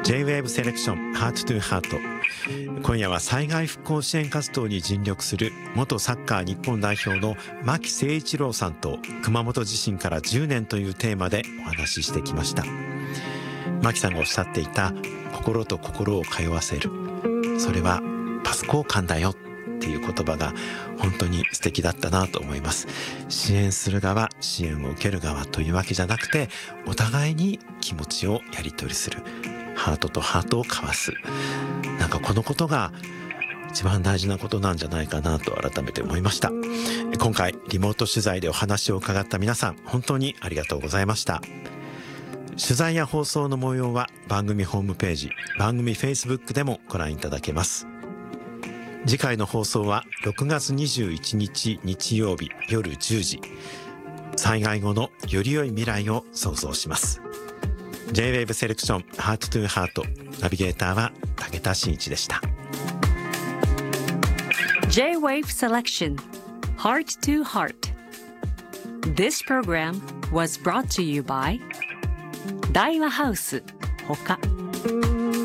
J-Wave セレクション Heart to Heart。 今夜は災害復興支援活動に尽力する元サッカー日本代表の牧誠一郎さんと熊本地震から10年というテーマでお話ししてきました。牧さんがおっしゃっていた心と心を通わせる、それはパス交換だよっていう言葉が本当に素敵だったなと思います。支援する側、支援を受ける側というわけじゃなくて、お互いに気持ちをやり取りする、ハートとハートを交わす、なんかこのことが一番大事なことなんじゃないかなと改めて思いました。今回リモート取材でお話を伺った皆さん、本当にありがとうございました。取材や放送の模様は番組ホームページ、番組 Facebook でもご覧いただけます。次回の放送は6月21日日曜日夜10時。災害後のより良い未来を創造します。 J-Wave セレクション Heart to Heart。 ナビゲーターは武田真一でした。 J-Wave Selection Heart to Heart. This program was brought to you by 大和ハウスほか。